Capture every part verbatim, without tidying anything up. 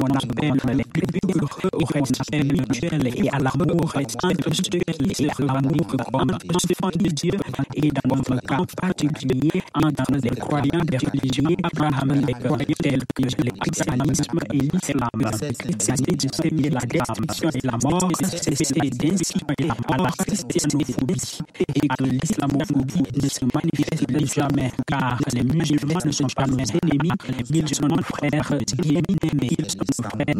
on appelle les plus au respect mutuel et à l'amour individuel et à l'amour comme enfant de Dieu et dans notre cas particulier entre les croyants des religions abrahamiques tels que le christianisme et l'islam. C'était de semer la destruction et la mort, c'était d'inciter à la christianophobie et que l'islamophobie ne se manifeste jamais car les musulmans ne sont pas nos ennemis, ils sont nos frères bien-aimés, ils sont nos frères.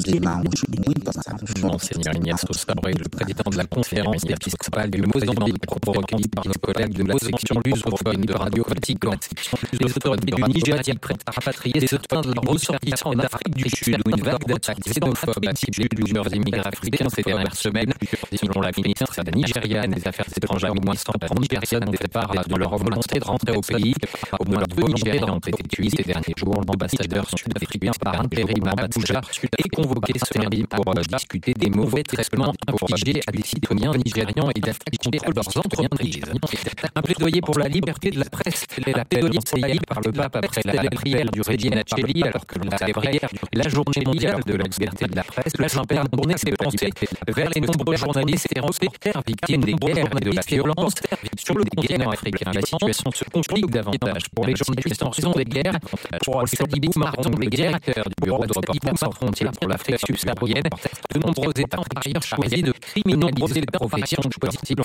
Monseigneur Ignacio Sabré, le président de la conférence épiscopale du Mozambique, propos recueillis par nos collègues de l'association lusophone de Radio Vatican. Les autorités du Nigeria prêtes à rapatrier ce temps de leurs ressortissants en Afrique du Sud où une vague d'attaques xénophobes a ciblé plusieurs immigrés africains ces dernières semaines. Selon la ministre nigériane des Affaires étrangères, au moins cent trente personnes ont fait part de leur volonté de rentrer au pays. Au moins deux Nigériens ont été tués ces derniers jours. L'ambassadeur sud-africain par Périm Abatsouja est convoqué ce mardi pour discuter des mauvais traitements infligés à des citoyens nigérians et d'attaques contre leurs entreprises. Un plaidoyer pour la liberté de la presse, tel est l'appel lancé par le pape après la prière du Regina Coeli, alors que l'on célébrait la journée mondiale de la liberté de la presse. Le Saint-Père a tourné ses pensées vers les nombreux journalistes et reporters victimes des guerres et de la violence sur le continent africain. La situation se complique davantage pour les journalistes en raison des guerres. Pour Sadibou Marton, le directeur du bureau de Reporters sans frontières pour l'Afrique subsaharienne, de nombreux États ont par ailleurs chargé de criminaliser la profession de journaliste.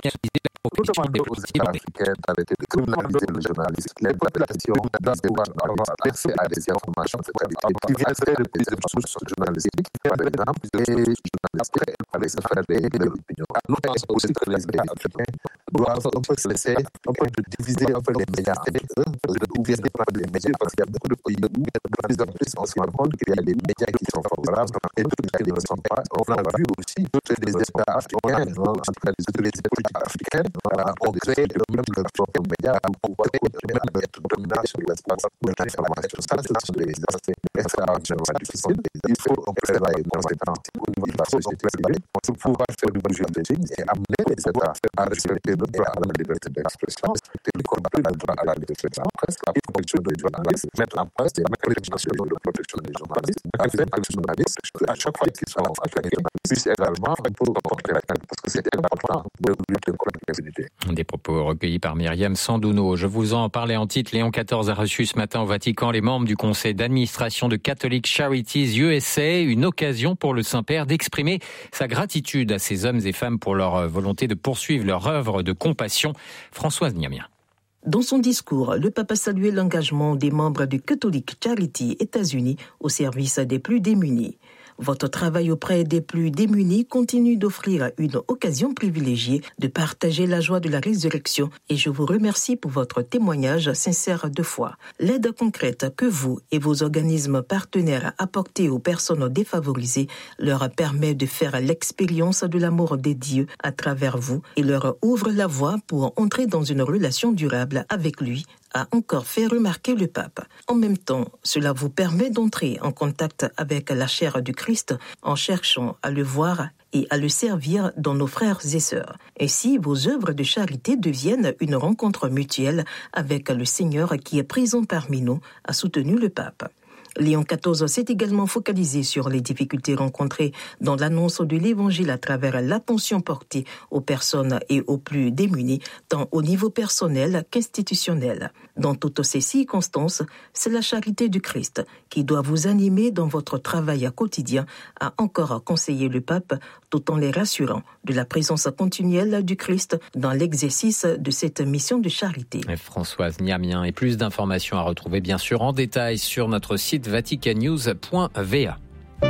Nous demandons aux États africains d'arrêter de criminaliser le journaliste. Les populations doivent pouvoir avoir accès à des informations de qualité qui viendraient de plusieurs sources journalistiques, par exemple, les journalistes allaient se faire des opinions. Nous pensons aussi que les États africains doivent un peu se laisser un peu de diviser un peu les médias avec eux, de diviser les médias, parce qu'il y a beaucoup de pays où de plus en plus on se rend compte qu'il y a des médias qui sont favorables et d'autres qui ne le sont pas. On a vu aussi que les États africains, en tout cas les autorités politiques africaines, ont créé eux-mêmes leurs propres médias pour pouvoir être dominants sur l'espace de l'information. Ça, ce sont des aspects extraordinairement difficiles. Il faut un travail conséquent au niveau de la société civile pour pouvoir faire du budgeting et amener les États à respecter le droit à la liberté d'expression, le combattre le droit à la liberté de la presse, la protection des journalistes, mettre en place des mécanismes de protection des journalistes, afin que les journalistes, à chaque fois qu'ils sont africains, puissent également porter la plainte, parce que c'est important de lutter contre l'impunité. Des propos recueillis par Myriam Sandouno. Je vous en parlais en titre. Léon quatorze a reçu ce matin au Vatican les membres du conseil d'administration de Catholic Charities U S A, une occasion pour le Saint-Père d'exprimer sa gratitude à ces hommes et femmes pour leur volonté de poursuivre leur œuvre de compassion. Françoise Niamien. Dans son discours, le pape a salué l'engagement des membres du Catholic Charity États-Unis au service des plus démunis. Votre travail auprès des plus démunis continue d'offrir une occasion privilégiée de partager la joie de la résurrection et je vous remercie pour votre témoignage sincère de foi. L'aide concrète que vous et vos organismes partenaires apportez aux personnes défavorisées leur permet de faire l'expérience de l'amour des dieux à travers vous et leur ouvre la voie pour entrer dans une relation durable avec lui, a encore fait remarquer le pape. En même temps, cela vous permet d'entrer en contact avec la chair du Christ en cherchant à le voir et à le servir dans nos frères et sœurs. Ainsi, vos œuvres de charité deviennent une rencontre mutuelle avec le Seigneur qui est présent parmi nous, a soutenu le pape. Léon quatorze s'est également focalisé sur les difficultés rencontrées dans l'annonce de l'Évangile à travers l'attention portée aux personnes et aux plus démunis, tant au niveau personnel qu'institutionnel. Dans toutes ces circonstances, c'est la charité du Christ qui doit vous animer dans votre travail quotidien, a encore conseillé le pape, tout en les rassurant de la présence continuelle du Christ dans l'exercice de cette mission de charité. Et Françoise Niamien, et plus d'informations à retrouver bien sûr en détail sur notre site vatican news point v a.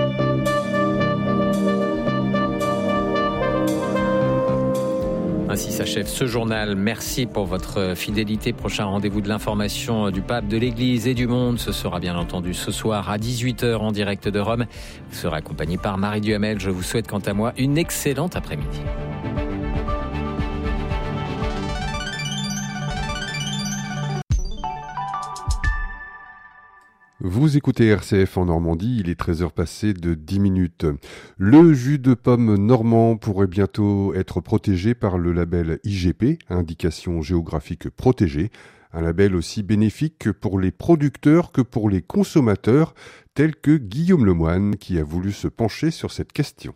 Ainsi s'achève ce journal. Merci pour votre fidélité. Prochain rendez-vous de l'information du pape, de l'Église et du monde. Ce sera bien entendu ce soir à dix-huit heures en direct de Rome. Vous serez accompagné par Marie Duhamel. Je vous souhaite quant à moi une excellente après-midi. Vous écoutez R C F en Normandie, il est treize heures passées de dix minutes. Le jus de pomme normand pourrait bientôt être protégé par le label I G P, Indication géographique protégée, un label aussi bénéfique pour les producteurs que pour les consommateurs. tel que Guillaume Lemoine qui a voulu se pencher sur cette question.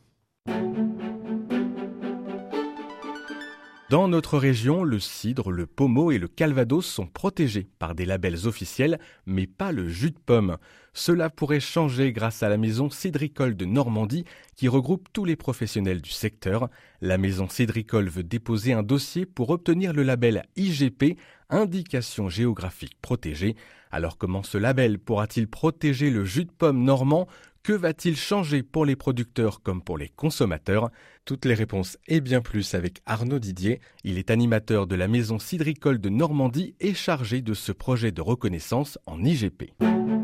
Dans notre région, le cidre, le pommeau et le calvados sont protégés par des labels officiels, mais pas le jus de pomme. Cela pourrait changer grâce à la maison cidricole de Normandie qui regroupe tous les professionnels du secteur. La maison cidricole veut déposer un dossier pour obtenir le label I G P, Indication géographique protégée. Alors comment ce label pourra-t-il protéger le jus de pomme normand ? Que va-t-il changer pour les producteurs comme pour les consommateurs ? Toutes les réponses et bien plus avec Arnaud Didier. Il est animateur de la maison cidricole de Normandie et chargé de ce projet de reconnaissance en I G P.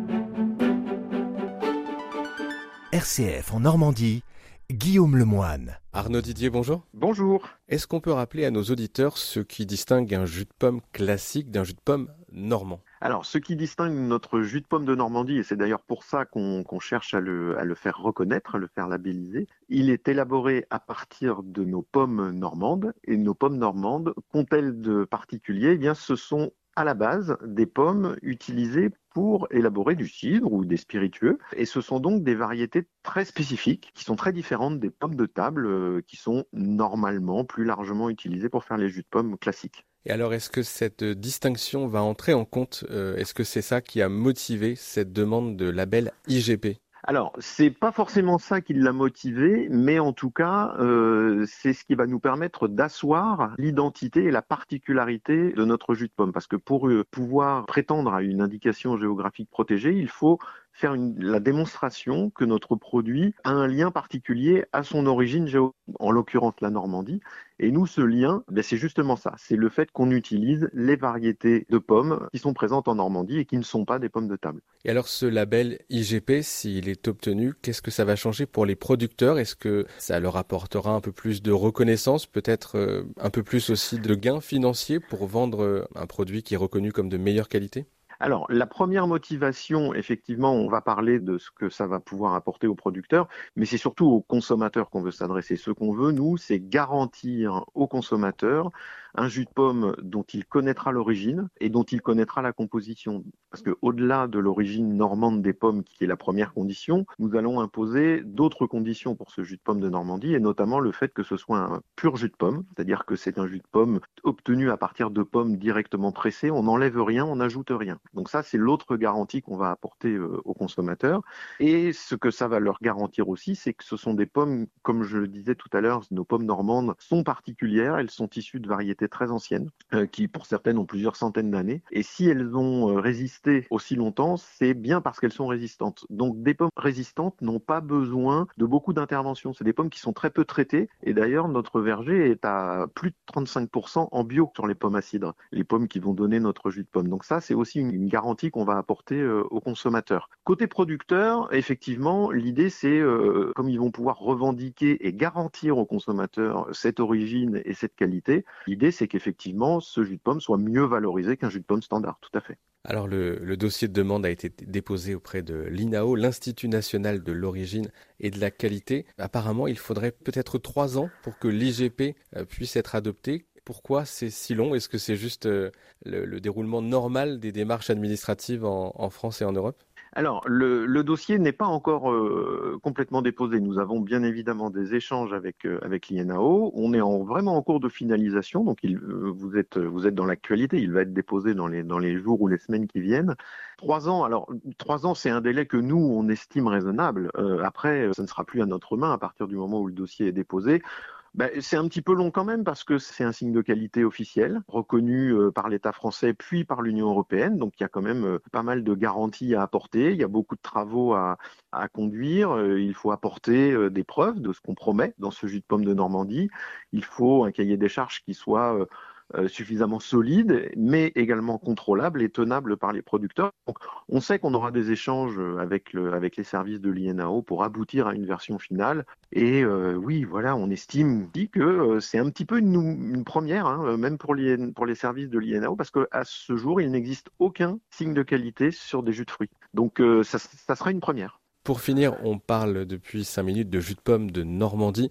R C F en Normandie, Guillaume Lemoine. Arnaud Didier, bonjour. Bonjour. Est-ce qu'on peut rappeler à nos auditeurs ce qui distingue un jus de pomme classique d'un jus de pomme normand ? Alors, ce qui distingue notre jus de pomme de Normandie, et c'est d'ailleurs pour ça qu'on, qu'on cherche à le, à le faire reconnaître, à le faire labelliser, il est élaboré à partir de nos pommes normandes. Et nos pommes normandes, qu'ont-elles de particulier ? Eh bien, ce sont à la base des pommes utilisées pour élaborer du cidre ou des spiritueux. Et ce sont donc des variétés très spécifiques qui sont très différentes des pommes de table euh, qui sont normalement plus largement utilisées pour faire les jus de pommes classiques. Et alors, est-ce que cette distinction va entrer en compte ? euh, Est-ce que c'est ça qui a motivé cette demande de label I G P ? Alors, c'est pas forcément ça qui l'a motivé, mais en tout cas, euh, c'est ce qui va nous permettre d'asseoir l'identité et la particularité de notre jus de pomme. Parce que pour euh, pouvoir prétendre à une indication géographique protégée, il faut faire une, la démonstration que notre produit a un lien particulier à son origine géographique, en l'occurrence la Normandie. Et nous, ce lien, ben c'est justement ça. C'est le fait qu'on utilise les variétés de pommes qui sont présentes en Normandie et qui ne sont pas des pommes de table. Et alors, ce label I G P, s'il est obtenu, qu'est-ce que ça va changer pour les producteurs ? Est-ce que ça leur apportera un peu plus de reconnaissance, peut-être euh, un peu plus aussi de gains financiers pour vendre un produit qui est reconnu comme de meilleure qualité ? Alors, la première motivation, effectivement, on va parler de ce que ça va pouvoir apporter aux producteurs, mais c'est surtout aux consommateurs qu'on veut s'adresser. Ce qu'on veut, nous, c'est garantir aux consommateurs un jus de pomme dont il connaîtra l'origine et dont il connaîtra la composition. Parce qu'au-delà de l'origine normande des pommes, qui est la première condition, nous allons imposer d'autres conditions pour ce jus de pomme de Normandie, et notamment le fait que ce soit un pur jus de pomme, c'est-à-dire que c'est un jus de pomme obtenu à partir de pommes directement pressées, on n'enlève rien, on n'ajoute rien. Donc ça, c'est l'autre garantie qu'on va apporter euh, aux consommateurs. Et ce que ça va leur garantir aussi, c'est que ce sont des pommes, comme je le disais tout à l'heure, nos pommes normandes sont particulières, elles sont issues de variétés très anciennes, euh, qui pour certaines ont plusieurs centaines d'années. Et si elles ont euh, résisté aussi longtemps, c'est bien parce qu'elles sont résistantes. Donc des pommes résistantes n'ont pas besoin de beaucoup d'intervention. C'est des pommes qui sont très peu traitées. Et d'ailleurs, notre verger est à plus de trente-cinq pour cent en bio sur les pommes à cidre, les pommes qui vont donner notre jus de pomme. Donc ça, c'est aussi une, une garantie qu'on va apporter euh, aux consommateurs. Côté producteur, effectivement, l'idée c'est, euh, comme ils vont pouvoir revendiquer et garantir aux consommateurs cette origine et cette qualité, l'idée c'est qu'effectivement ce jus de pomme soit mieux valorisé qu'un jus de pomme standard, tout à fait. Alors le, le dossier de demande a été déposé auprès de l'I N A O, l'Institut national de l'origine et de la qualité. Apparemment, il faudrait peut-être trois ans pour que l'I G P puisse être adopté. Pourquoi c'est si long ? Est-ce que c'est juste le, le déroulement normal des démarches administratives en, en France et en Europe ? Alors, le, le dossier n'est pas encore euh, complètement déposé. Nous avons bien évidemment des échanges avec, euh, avec l'I N A O. On est en, vraiment en cours de finalisation, donc il, euh, vous, êtes, vous êtes dans l'actualité. Il va être déposé dans les, dans les jours ou les semaines qui viennent. Trois ans, alors trois ans, c'est un délai que nous, on estime raisonnable. Euh, après, ça ne sera plus à notre main à partir du moment où le dossier est déposé. Ben, c'est un petit peu long quand même parce que c'est un signe de qualité officiel, reconnu euh, par l'État français puis par l'Union européenne. Donc il y a quand même euh, pas mal de garanties à apporter, il y a beaucoup de travaux à, à conduire. Euh, il faut apporter euh, des preuves de ce qu'on promet dans ce jus de pomme de Normandie. Il faut un cahier des charges qui soit euh, Euh, suffisamment solide, mais également contrôlable et tenable par les producteurs. Donc, on sait qu'on aura des échanges avec, le, avec les services de l'I N A O pour aboutir à une version finale. Et euh, oui, voilà, on estime dit que euh, c'est un petit peu une, une première, hein, même pour, pour les services de l'I N A O, parce qu'à ce jour, il n'existe aucun signe de qualité sur des jus de fruits. Donc, euh, ça, ça sera une première. Pour finir, on parle depuis cinq minutes de jus de pomme de Normandie.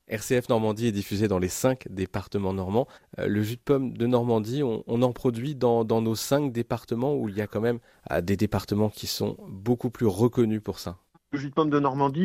R C F Normandie est diffusé dans les cinq départements normands. Euh, le jus de pomme de Normandie, on, on en produit dans, dans nos cinq départements où il y a quand même euh, des départements qui sont beaucoup plus reconnus pour ça. Le jus de pomme de Normandie,